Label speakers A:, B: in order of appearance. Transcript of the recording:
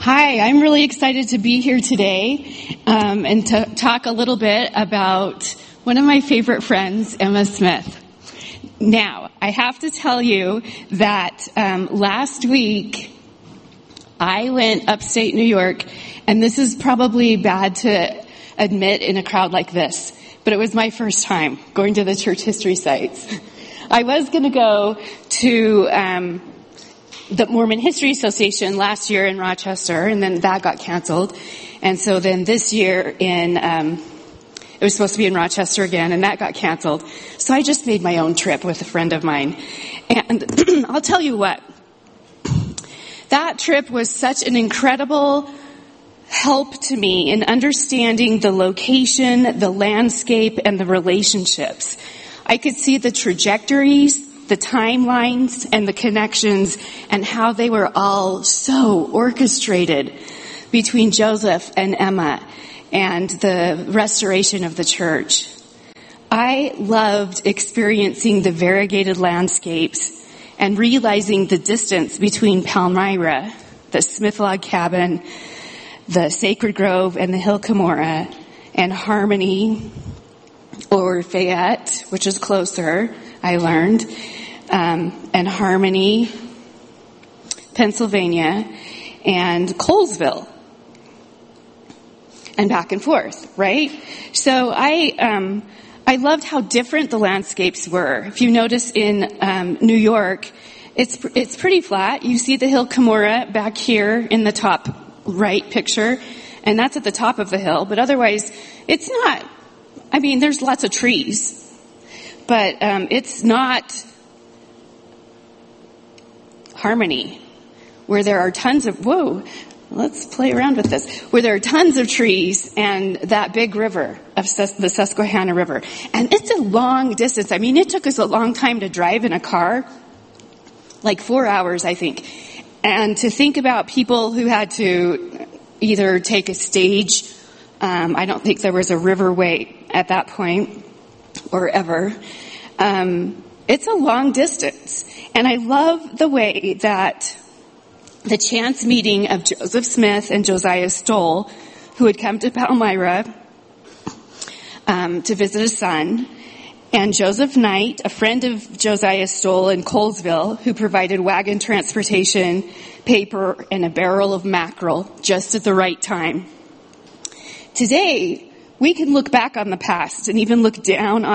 A: Hi, I'm really excited to be here today and to talk a little bit about one of my favorite friends, Emma Smith. Now, I have to tell you that last week I went upstate New York, and this is probably bad to admit in a crowd like this, but it was my first time going to the church history sites. I was going to go to the Mormon History Association last year in Rochester, and then that got canceled. And so then this year it was supposed to be in Rochester again, and that got canceled. So I just made my own trip with a friend of mine. And I'll tell you what, that trip was such an incredible help to me in understanding the location, the landscape, and the relationships. I could see the trajectories, the timelines, and the connections, and how they were all so orchestrated between Joseph and Emma and the restoration of the church. I loved experiencing the variegated landscapes and realizing the distance between Palmyra, the Smith Log Cabin, the Sacred Grove, and the Hill Cumorah, and Harmony, or Fayette, which is closer, I learned, and Harmony, Pennsylvania, and Colesville, and back and forth, right? So I loved how different the landscapes were. If you notice in New York, it's pretty flat. You see the Hill Cumorah back here in the top right picture, and that's at the top of the hill. But otherwise, it's not. I mean, there's lots of trees, but it's not Harmony, where there are tons of, let's play around with this, where there are tons of trees and that big river of the Susquehanna River. And it's a long distance. I mean, it took us a long time to drive in a car, like 4 hours, I think. And to think about people who had to either take a stage, I don't think there was a riverway at that point, or ever. It's a long distance. And I love the way that the chance meeting of Joseph Smith and Josiah Stoll, who had come to Palmyra to visit a son, and Joseph Knight, a friend of Josiah Stoll in Colesville, who provided wagon transportation, paper, and a barrel of mackerel just at the right time. Today, we can look back on the past and even look down on